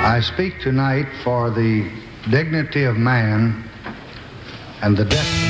I speak tonight for the dignity of man and the death